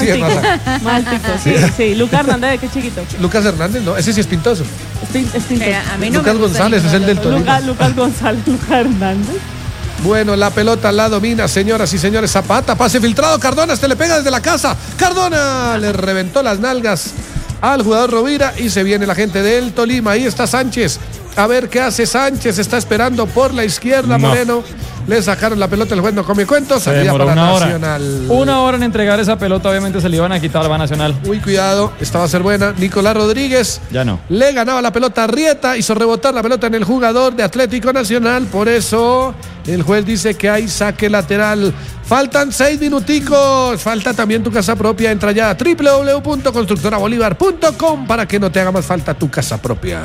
Más tico, sí. Lucas Hernández, qué chiquito. Lucas Hernández, no, ese sí es pintoso. Es pintoso. A mí no Lucas González es el del Tolima. Lucas González, Lucas Hernández. Bueno, la pelota la domina, señoras y señores. Zapata, pase filtrado. Cardona, le pega desde la casa. Cardona le reventó las nalgas al jugador Rovira y se viene la gente del Tolima. Ahí está Sánchez. A ver qué hace Sánchez. Está esperando por la izquierda. No. Moreno. Le sacaron la pelota, el juez no come cuentos. Se demoró para Nacional. Una hora en entregar esa pelota, obviamente se le iban a quitar a Nacional. Uy, cuidado, esta va a ser buena. Nicolás Rodríguez. Ya no. Le ganaba la pelota a Rieta, hizo rebotar la pelota en el jugador de Atlético Nacional. Por eso el juez dice que hay saque lateral. Faltan 6 minuticos. Falta también tu casa propia. Entra ya a www.constructorabolívar.com para que no te haga más falta tu casa propia.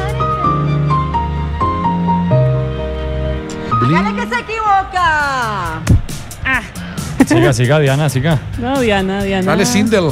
¡Dígale que se equivoca! Siga, Diana, siga. No, Diana. Dale, Sindel.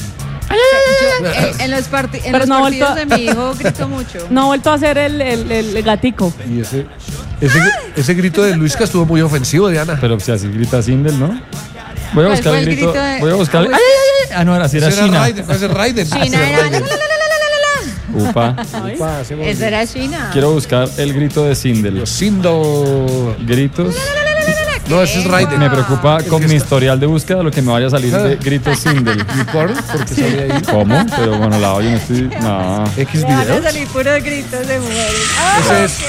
En los partidos de mi hijo gritó mucho. No ha vuelto a hacer el gatico. Y ese grito de Luisca estuvo muy ofensivo, Diana. Pero si así grita Sindel, ¿no? Voy a buscar el grito. Voy a buscar. Ah, no, así era China. Ese es Raiden. China era. Upa. Esa era China. Quiero buscar el grito de Sindel. Sindel. Gritos. No, ese es Raiden. Me preocupa con mi historial de búsqueda lo que me vaya a salir de gritos Sindel. Porque sale ahí. ¿Cómo? Pero bueno, la oye, no estoy. No. X videos. Van a salir puros gritos de mujeres. Ese es.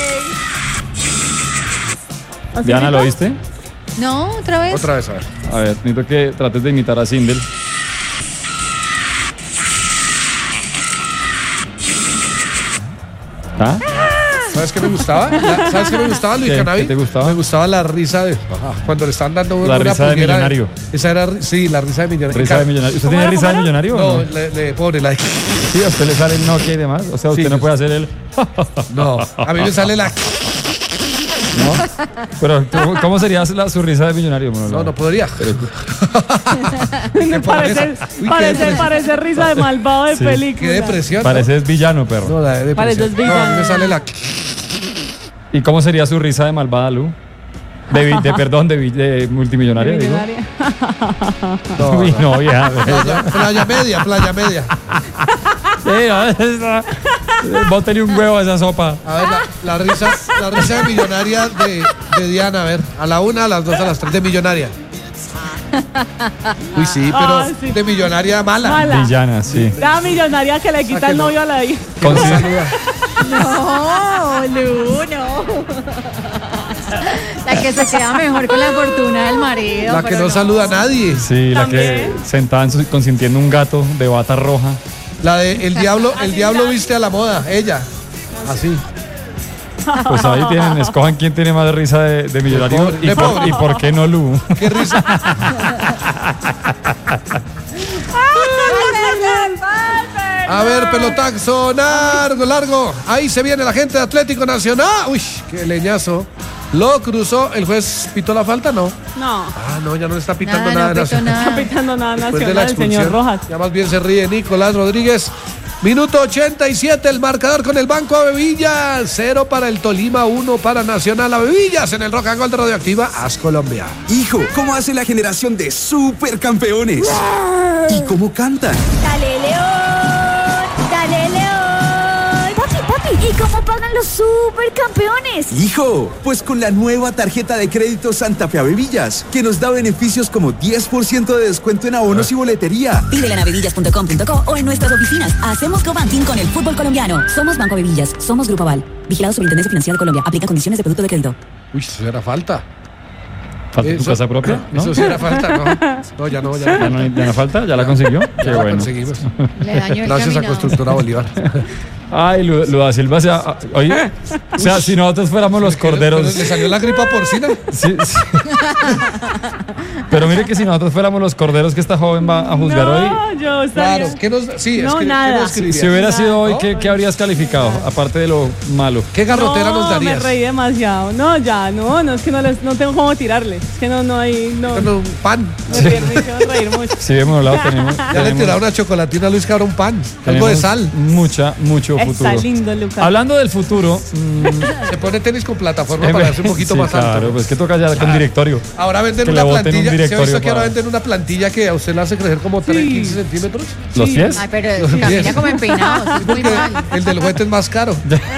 Diana, ¿lo viste? No, otra vez. Otra vez, a ver. A ver, necesito que trates de imitar a Sindel. ¿Ah? ¿Sabes qué me gustaba? Luis Cannavy? ¿Qué te gustaba? Me gustaba la risa de cuando le están dando la risa de millonario. Esa era, sí, la risa de millonario. ¿Risa de millonario? ¿Usted tiene risa de millonario? No, pobre, la. Sí, a usted le sale el Nokia y demás. O sea, usted no puede hacer el. No, a mí me sale la. ¿No? Pero, ¿cómo sería su risa de millonario? No podría. Parece risa de malvado de película. Qué depresión. Pareces villano, perro. No, la de depresión. Pareces villano. No, me sale la. ¿Y cómo sería su risa de malvada, Lu? De multimillonaria, digo. Uy, no, vieja. Playa media. Sí, bótele un huevo a esa sopa. A ver, la risa de millonaria de Diana, a ver, a la 1, a las 2, a las 3 de millonaria. Uy, sí, pero sí. De millonaria mala. Villana, sí. La millonaria que le quita el novio a la hija. No, Lu, no. La que se queda mejor con la fortuna del marido. La que no saluda a nadie. Sí, la que sentada consintiendo un gato de bata roja. La de el diablo viste a la moda, ella. Así. Pues ahí tienen, escojan quién tiene más risa de millonario y por qué no Lu. ¿Qué risa? A ver, pelotazo, largo. Ahí se viene la gente de Atlético Nacional. Uy, qué leñazo. Lo cruzó, el juez pitó la falta, ¿no? No. Ah, no, ya no le está pitando nada. No está pitando nada Nacional, el señor Rojas. Ya más bien se ríe Nicolás Rodríguez. Minuto 87, el marcador con el Banco Avevillas. 0 para el Tolima, 1 para Nacional. Avevillas en el Rock and Gold de Radioactiva. Haz Colombia. Hijo, ¿cómo hace la generación de supercampeones? ¿Y cómo cantan? ¡Dale, León! ¡Dale, León! Papi, ¿y cómo pagan los supercampeones? Hijo, pues con la nueva tarjeta de crédito Santa Fe Avevillas, que nos da beneficios como 10% de descuento en abonos y boletería. Pídela en avevillas.com.co o en nuestras oficinas. Hacemos cobanking con el fútbol colombiano. Somos Banco Avevillas, somos Grupo Aval. Vigilado Superintendencia Financiera de Colombia. Aplica condiciones de producto de crédito. Uy, eso era falta. ¿Falta tu casa propia? ¿No? Eso sí era falta, ¿no? No, ya no. ¿Ya no falta? ¿Ya la consiguió? Qué ya bueno. La conseguimos. Le dañó el Gracias camino. a Constructora Bolívar. Ay, Luda Silva, oye, o sea, si nosotros fuéramos los corderos. ¿Le salió la gripa porcina? Sí. Pero mire que si nosotros fuéramos los corderos que esta joven va a juzgar hoy. No, yo estaría. Claro, nada. Si hubiera sido hoy, ¿qué habrías calificado? Aparte de lo malo. ¿Qué garrotera nos darías? Me reí demasiado. No, es que no tengo cómo tirarle. Es que no hay. Un pan. Me hicieron reír mucho. Sí, hemos hablado, tenemos. Ya le tiraron una chocolatina a Luis Cabra, un pan. Algo de sal. Mucho futuro. Está lindo, Lucas. Hablando del futuro. Se pone tenis con plataforma para hacer un poquito más alto. Claro, pues que toca ya con directorio. Ahora venden Que una le boten un plantilla. ¿Se ha directorio visto que ahora para- venden una plantilla que a usted la hace crecer como 15 centímetros? ¿Los pies? Ay, pero camina como empeinado. Es muy Porque mal. el del juguete es más caro.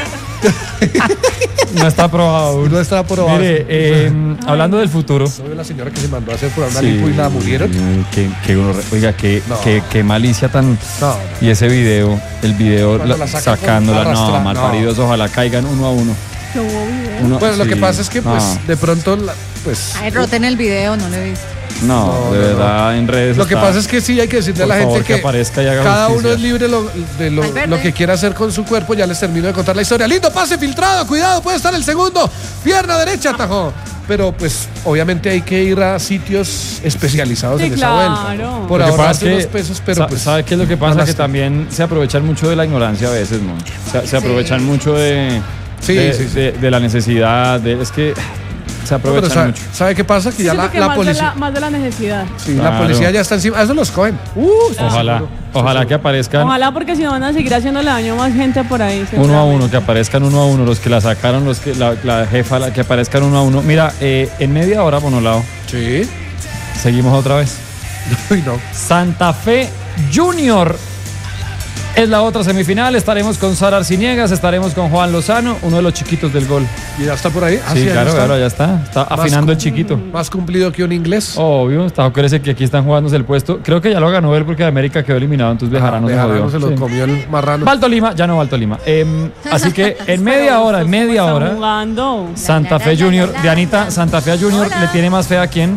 No está aprobado aún. No está aprobado. Mire, hablando del futuro. ¿No vio la señora que se mandó a hacer por una Sí. lipo y la murieron? Oiga, No. qué malicia tan. No. Y ese video, el video Cuando la sacan sacándola, con no, arrastra- malparidos, ojalá caigan 1 a 1. Qué hubo video. Bueno, lo que pasa es que pues no. de pronto pues Ay, roten el video, no lo he visto. No, No, de no, verdad, en redes. lo que está- pasa es que sí hay que decirle a la Por gente favor, que aparezca y haga cada justicia. uno es libre de Valverde. lo que quiera hacer con su cuerpo. Ya les termino de contar la historia. Lindo pase filtrado, cuidado, puede estar el segundo. Pierna derecha, atajó. Pero pues obviamente hay que ir a sitios especializados Sí, en esa claro. vuelta. Por Lo que pasa ahorrarse es que, unos pesos, pero pues ¿sabe qué es lo que pasa? no Que las- también se aprovechan mucho de la ignorancia a veces, ¿no? Se aprovechan mucho de, Sí, sí, sí. de la necesidad, es que se No, pero aprovechan ¿sabe, mucho. ¿sabe qué pasa? Que ya Siento que la más, policía. más de la necesidad. Sí, la Claro. policía ya está encima. A eso los cogen. Ojalá, ojalá que aparezcan Ojalá, porque si no van a seguir haciéndole daño a más gente por ahí. 1 a 1, que aparezcan 1 a 1, los que la sacaron, los que la jefa, que aparezcan 1 a 1. Mira, en media hora, Bonolao, Sí. seguimos otra vez. Uy, no. Santa Fe Junior es la otra semifinal. Estaremos con Sara Arciniegas, estaremos con Juan Lozano, uno de los chiquitos del gol. ¿Y ya está por ahí? Sí, ya claro, está. claro, ya está. Está afinando el chiquito. Más cumplido que un inglés. Obvio, acuérdese que aquí están jugándose el puesto. Creo que ya lo ganó él porque América quedó eliminado, entonces Bejarano se Bejarano jodió. se lo Sí. comió el marrano. Valto Lima, ya no Valto Lima. Así que en media hora, Jugando. Santa Fe Junior. Dianita, Santa Fe Junior Hola. le tiene más fe a quién.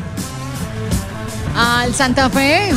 Al Santa Fe,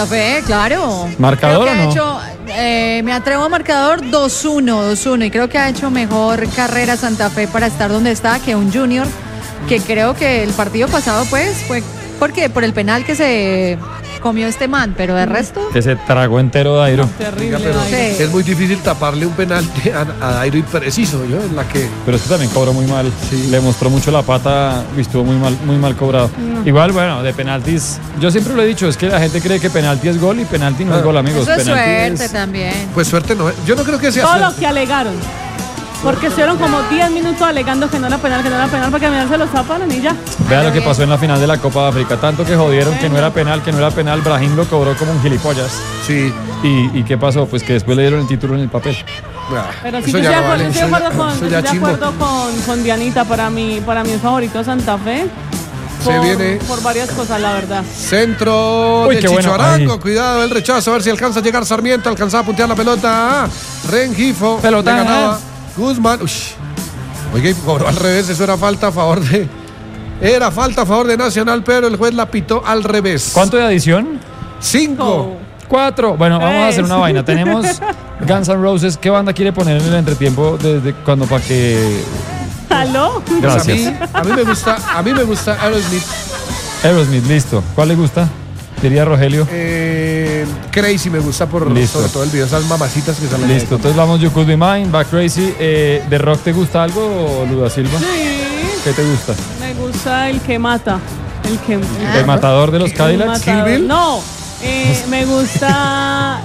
claro. ¿Marcador Creo que o no? ha hecho, me atrevo a marcador 2-1, y creo que ha hecho mejor carrera Santa Fe para estar donde está que un Junior, que creo que el partido pasado pues fue porque por el penal que se comió este man, pero de resto Que se tragó entero Dairo. Terrible. Oiga, pero Dairo. Sí. es muy difícil taparle un penalti a Dairo impreciso, yo, en la que Pero es que también cobró muy mal. Le mostró mucho la pata y estuvo muy mal cobrado. Igual, bueno, de penaltis, yo siempre lo he dicho, es que la gente cree que penalti es gol y penalti no es gol, amigos. eso es Penalti suerte es- también. pues suerte no. Yo no creo que sea Todo suerte. lo que alegaron. Porque estuvieron como 10 minutos alegando que no era penal, porque al final se los taparon y ya. Vea lo que pasó en la final de la Copa de África. Tanto que jodieron que no era penal, Brahim lo cobró como un gilipollas. Sí. ¿Y qué pasó? Pues que después le dieron el título en el papel. Pero sí, Eso yo ya estoy de no acuerdo, vale. estoy de acuerdo con, Eso estoy ya de chimbo. acuerdo con Dianita. Para mí es favorito Santa Fe. Se viene. Por varias cosas, la verdad. Centro Uy, de qué Chicho bueno. Arango. Ay. Cuidado el rechazo. A ver si alcanza a llegar Sarmiento. Alcanzaba a puntear la pelota. Rengifo. Pelota, Le ganaba Guzmán. Uy. Oiga, y cobró al revés. Eso era falta a favor de. Era falta a favor de Nacional, pero el juez la pitó al revés. ¿Cuánto de adición? 5. 4. Bueno, vamos a hacer una vaina. Tenemos Guns N' Roses. ¿Qué banda quiere poner en el entretiempo desde cuando para que... ¿Aló? Gracias. A mí me gusta Aerosmith. Aerosmith, listo. ¿Cuál le gusta? Diría Rogelio. Crazy me gusta por Listo. sobre todo el video, esas mamacitas que salen. Listo, entonces vamos You Could Be Mine, Back Crazy. ¿De rock te gusta algo, Luda Silva? Sí. ¿Qué te gusta? Me gusta el que mata. ¿El matador de los Cadillacs? Kill Bill? No. Me gusta.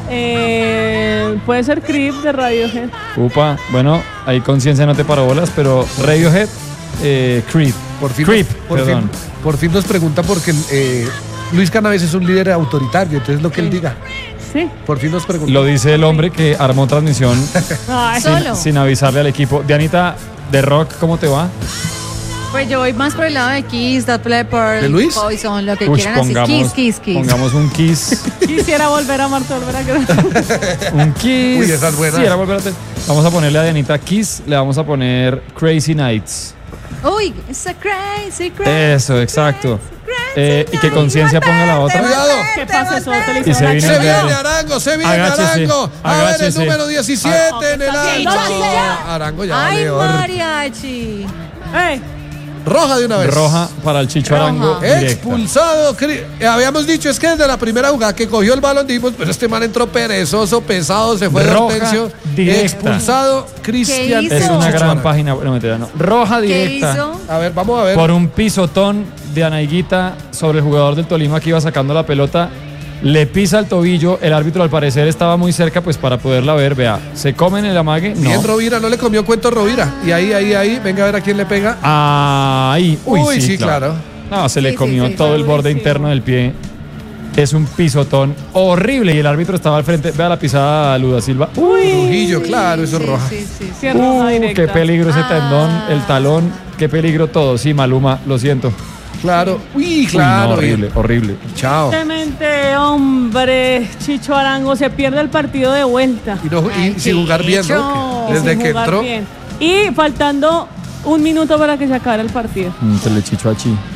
Puede ser Creep de Radiohead. Upa, bueno, ahí Conciencia no te paró bolas, pero Radiohead, Creep. Por fin, Creep, por perdón. fin, por fin nos pregunta porque Luis Cannabis es un líder autoritario, entonces lo que él diga. Sí. Por fin nos pregunta. Lo dice el hombre que armó transmisión Ay. Solo. sin avisarle al equipo. Dianita, de rock, ¿cómo te va? Pues yo voy más por el lado de Kiss, Def Leppard, ¿De Luis? Poison, lo que Uy, quieran así. Kiss. pongamos un Kiss. Quisiera volver a amarte, volver a querer. Un Kiss. Uy, esa es buena. Sí, era volver a vamos a ponerle a Dianita Kiss, le vamos a poner Crazy Nights. Uy, it's a crazy. Eso, exacto. Y que Conciencia ponga la otra. Cuidado. ¿Qué pasa eso? Y se viene Se el viene verde. Arango, se viene Agáchese, Arango. A ver el agáchese. número 17 en el Bien, alto. ya. Arango ya Ay, valió. mariachi. ¡Ey! Roja de una vez. Roja para el Chicho Roja. Arango. Directa. Expulsado. Habíamos dicho, es que desde la primera jugada que cogió el balón dijimos, pero este man entró perezoso, pesado, se fue de Roja Hortensio. directa. Expulsado Cristian. ¿Qué Es hizo? una Chicho gran Arango. página. No, mentira, no. Roja ¿Qué directa. hizo? A ver, vamos a ver. Por un pisotón de Anaiguita sobre el jugador del Tolima que iba sacando la pelota le pisa el tobillo, el árbitro al parecer estaba muy cerca pues para poderla ver, vea, se comen el amague, no. Bien Rovira, no le comió cuento Rovira. Y ahí, venga a ver a quién le pega. Ahí, Uy, sí, claro. No, se le Sí, comió sí, todo el borde durísimo. interno del pie. Es un pisotón horrible y el árbitro estaba al frente. Vea la pisada a Luda Silva. Trujillo, claro, eso es roja. Sí. Sí, roja directa. Qué peligro ese tendón, el talón, qué peligro todo. Sí, Maluma, lo siento. Claro. Uy, Uy, claro. no, horrible, horrible. Chao. Tristemente, hombre, Chicho Arango se pierde el partido de vuelta. Y sin jugar bien, ¿no? Y Desde sin que jugar entró. bien. Y faltando un minuto para que se acabara el partido. Se le chichó a Chi.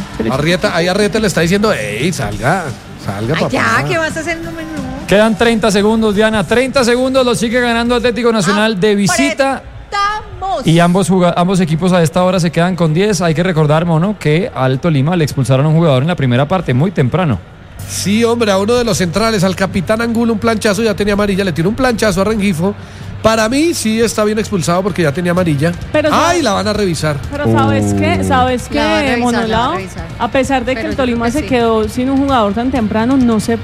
Arrieta le está diciendo, ey, salga, Ay, papá. ya, ¿qué vas a hacer? No. Quedan 30 segundos, Diana. 30 segundos lo sigue ganando Atlético Nacional de visita. ¡Estamos! Y ambos equipos a esta hora se quedan con 10. Hay que recordar, Mono, que al Tolima le expulsaron a un jugador en la primera parte, muy temprano. Sí, hombre, a uno de los centrales, al capitán Angulo, un planchazo, ya tenía amarilla, le tiró un planchazo a Rengifo. Para mí sí está bien expulsado porque ya tenía amarilla. Pero ¡ay, la van a revisar! Pero ¿sabes qué? ¿Sabes La va a qué, revisar, Monolao? la va a revisar. A pesar de que Pero el yo creo Tolima que se sí. quedó sin un jugador tan temprano, no Sí,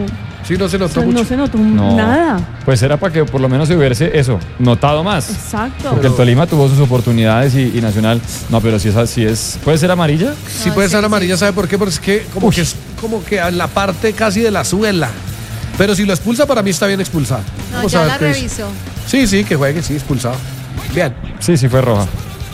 no se notó mucho. no se notó No. nada. Pues era para que por lo menos se hubiese eso, notado más. Exacto. Porque el Tolima tuvo sus oportunidades y Nacional. No, pero si es. ¿Puede ser amarilla? Sí puede ser amarilla, ¿sabe por qué? Porque es que es como que en la parte casi de la suela. Pero si lo expulsa, para mí está bien expulsado. No, Vamos a ya ver la qué dice. reviso. Sí, que juegue, sí, expulsado. Bien. Sí, fue roja.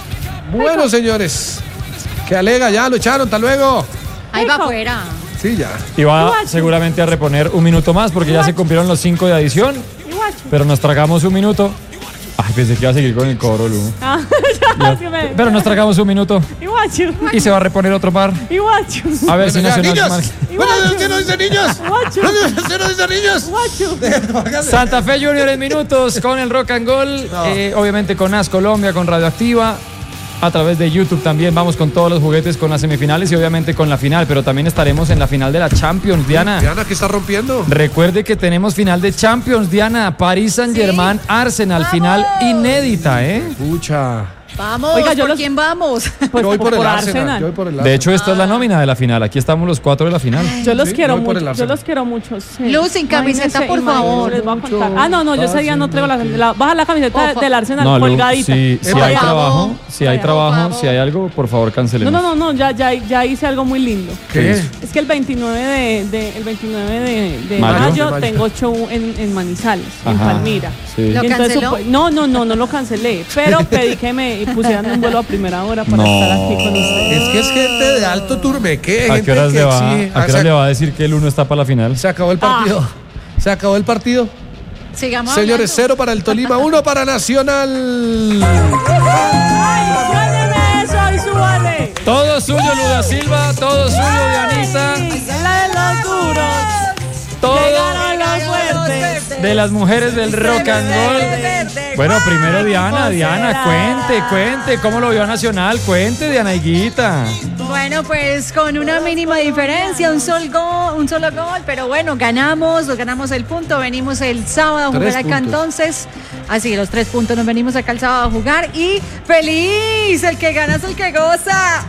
Bueno, señores. Que alega, ya lo echaron, hasta luego. Ahí va afuera. Sí, ya. Y va seguramente a reponer un minuto más porque ya se cumplieron los 5 de adición. Igual. Pero nos tragamos un minuto. Ay, pensé que iba a seguir con el coro, Lu. Ah, Ya. sí me- Pero nos tragamos un minuto Iguacho. y se va a reponer otro par. Iguacho. A ver si Bueno, ya, Nacional niños. marca. Bueno, ¿usted no dice niños? Guacho. ¿Usted no dice niños? Guacho. Santa Fe Junior en minutos con el Rock and Gold, obviamente con AS Colombia, con Radioactiva, a través de YouTube también vamos con todos los juguetes con las semifinales y obviamente con la final, pero también estaremos en la final de la Champions, Diana. Diana, ¿qué está rompiendo? Recuerde que tenemos final de Champions, Diana, París Saint-Germain, Arsenal, final inédita, ¿eh? Pucha. Vamos, Oiga, yo ¿por los- quién vamos? Pues Yo voy por el Arsenal. Arsenal. Yo voy por el De Arsenal. hecho, esta es la nómina de la final, aquí estamos los 4 de la final. Yo los Sí, quiero voy por el mucho. Yo Arsenal. los quiero mucho. Sí. Luz, sin camiseta, por favor. Les voy a contar. Ah, no, yo ese día no traigo baja la camiseta Ojo. del Arsenal No, Lu, colgadita. si Por hay favor. trabajo, si hay Por trabajo, favor. si hay algo, por favor, cancelemos. No, ya hice algo muy lindo. ¿Qué? Es que el 29 de Mayo. mayo Mayo. tengo show en Manizales, en Ajá, Palmira. sí. ¿Lo Y entonces, canceló? no lo cancelé, pero pedí que me pusieran un vuelo a primera hora para No. estar aquí con ustedes. Es que es gente de alto turmeque. ¿A gente qué horas que le va, exige. a qué horas le va a decir que el 1 está para la final? Se acabó el partido. Se acabó el partido. Sigamos Señores, hablando. 0 para el Tolima, 1 para Nacional. ¡Ay, suélteme eso y súbale! Todo suyo, Luda Silva, todo suyo, Dianita. La de los duros. Todo Llegaron los fuertes. de las mujeres del rock and roll. Bueno, primero Diana, cuente, ¿cómo lo vio a Nacional? Cuente, Diana Higuita. Bueno, pues con una mínima diferencia, un solo gol, pero bueno, ganamos el punto, venimos el sábado a jugar 3 acá puntos. entonces, así los 3 puntos nos venimos acá el sábado a jugar y feliz, el que gana es el que goza,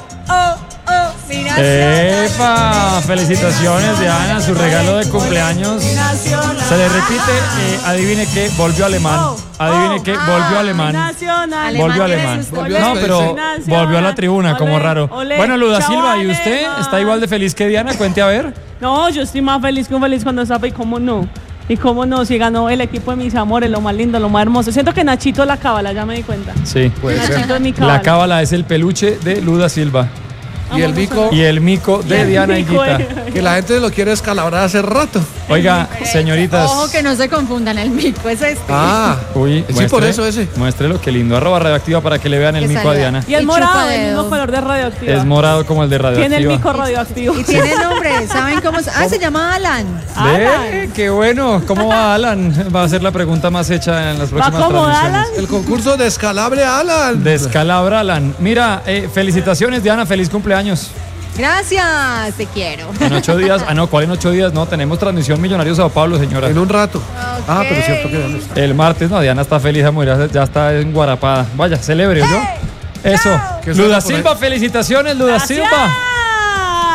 mi Nacional. ¡Epa! Felicitaciones, Diana, su regalo de cumpleaños. Se le repite, adivine qué, volvió alemán. Adivine qué, volvió alemán. Nacional. Volvió Alemán alemán. tiene sus Volvió No, a pero despedirse. volvió a la tribuna, como Olé, raro. olé, Bueno, Luda Silva, ¿y chavales, usted man. está igual de feliz que Diana? Cuente a ver. No, yo estoy más feliz que un feliz cuando estaba y cómo no. Y cómo no, si ganó el equipo de mis amores, lo más lindo, lo más hermoso. Siento que Nachito es la cábala, ya me di cuenta. Sí. Puede ser. Nachito es mi cábala. La cábala es el peluche de Luda Silva. Y el mico, Y el mico de Diana Higuita. que la gente lo quiere descalabrar hace rato. Oiga, señoritas. Ojo que no se confundan, el mico es este. Ah, Uy, sí, por eso ese. Muéstrelo, qué lindo. @radioactiva para que le vean el Que mico a salga. Diana. Y el Y morado, el chupadedo. mismo color de radioactiva. Es morado como el de Tiene radioactiva. el mico radioactivo. Y tiene nombre, ¿saben cómo? Se llama Alan. Ve, qué bueno. ¿Cómo va Alan? Va a ser la pregunta más hecha en las próximas como transmisiones. Alan? el concurso Descalabre Alan. Descalabra Alan. Mira, felicitaciones Diana, feliz cumpleaños. Gracias, te quiero. En 8 días, no, ¿cuál en 8 días? No, tenemos transmisión Millonarios Sao Paulo, señora. En un rato. Ah, pero Ok. cierto que no está. El martes, no, Diana está feliz a morir, ya está enguarapada. Vaya, celebre, ¿yo? Eso. ¿Qué suena Luda por ahí? Silva, felicitaciones, Luda Silva. ¡Gracias!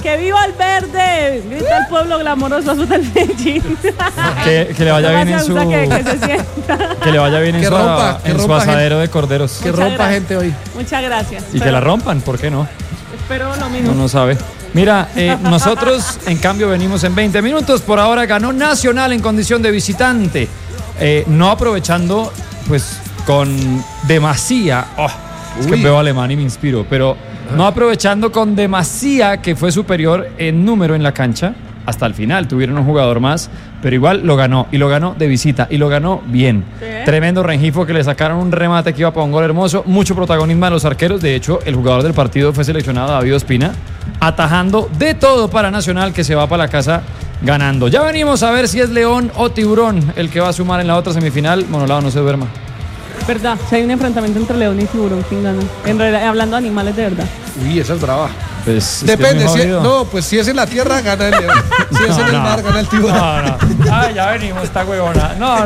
¡Que viva el verde! Grita el pueblo glamoroso azul del Medellín. Que le vaya bien en su... Que se sienta. Que le vaya bien en su asadero de corderos. Que rompa gente hoy. Muchas gracias. Y que la rompan, ¿por qué no? Espero lo mismo. No sabe. Mira, nosotros en cambio venimos en 20 minutos. Por ahora ganó Nacional en condición de visitante. No aprovechando, pues, con demasía. Es que veo alemán y me inspiro, pero no aprovechando con demasía que fue superior en número en la cancha. Hasta el final tuvieron un jugador más, pero igual lo ganó, y lo ganó de visita, y lo ganó bien. ¿Sí? Tremendo Rengifo, que le sacaron un remate que iba para un gol hermoso, mucho protagonismo a los arqueros. De hecho, el jugador del partido fue seleccionado, David Ospina, atajando de todo para Nacional, que se va para la casa ganando. Ya venimos a ver si es León o Tiburón el que va a sumar en la otra semifinal. Monolao, no se duerma. Verdad, si hay un enfrentamiento entre León y Tiburón, ¿quién gana? En realidad, hablando de animales de verdad. Uy, esa es brava. Pues, depende, si es en la tierra gana el león. Si es en el mar gana el tiburón. No. Ya venimos, esta huevona. No.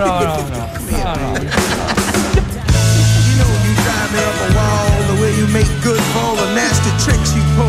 You know you drive me up a wall, the way you make good for the nasty tricks you pull.